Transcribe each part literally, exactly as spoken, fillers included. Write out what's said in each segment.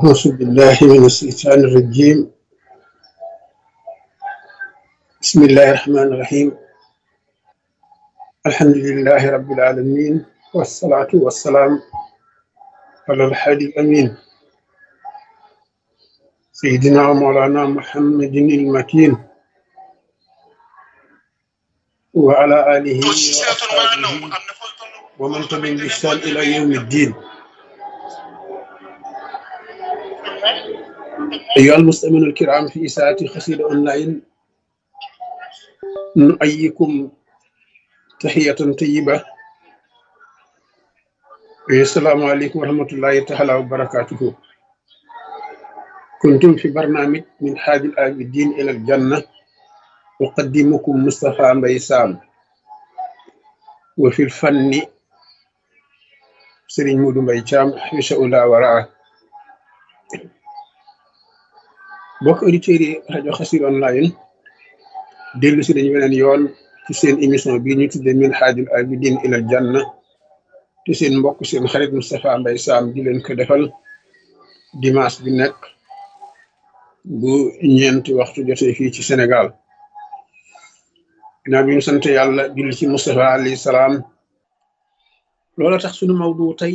أعوذ بالله من الشيطان الرجيم. بسم الله الرحمن الرحيم. الحمد لله رب العالمين، والصلاة والسلام على الحادي الأمين سيدنا ومولانا محمد المكين وعلى آله وأصحابه ومن تبعهم بإحسان إلى يوم الدين. أيها المستمعون الكرام، في إذاعة قصيدة أونلاين نؤيكم تحية طيبة. السلام عليكم ورحمة الله تعالى وبركاته. كنتم في برنامج من حاج العابدين إلى الجنة، أقدمكم مصطفى مبي سام، وفي الفن سيرين مودو مبي شام حبس الله ورعاه. bokk auditeurs yi rajo Xassida online dellu si dañu beneen yoon ci seen émission bii ñu tudde min haajul abidin ilal janna, te seen mbokk seen xarit Moustapha Mbaye Sam di leen ko defal dimanche bi nekk bu ñeenti waxtu jotee fii ci Sénégal. ginnaaw bi ñu sant yàlla julli ci Moustapha alayhi salaam, loola tax sunu mawdu tey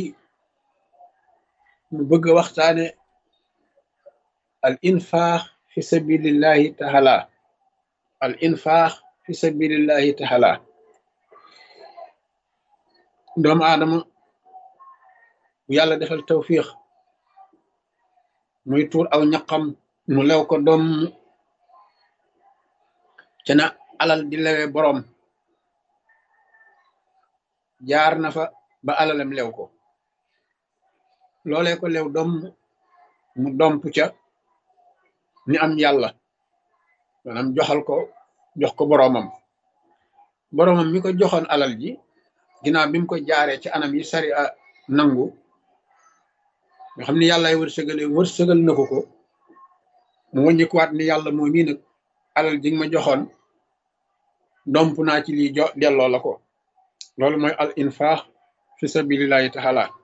mu bëgg a waxtaane al infaax fi sabilillahi taala al infaax fi sabilillahi taala. doomu aadama bu yàlla defal tawfiix muy tuur aw ñaqam mu lew ko doom ca na alal di lewe boroom, jaar na fa ba alalam lew ko, loolee ko lew doom mu domp ca ni am yàlla, maanaam joxal ko jox ko boroomam. boroomam mi ko joxoon alal ji, ginnaaw bi mu ko jaaree ci anam yi sari a nangu, nga xam ni yàllaay wërsëgale wërsëgal na ko ko, mu wàññikuwaat ni yàlla moo mii nag alal ji nga ma joxoon domp naa ci lii jo delloo la ko. loolu mooy al infaax fi sabilillahi taala.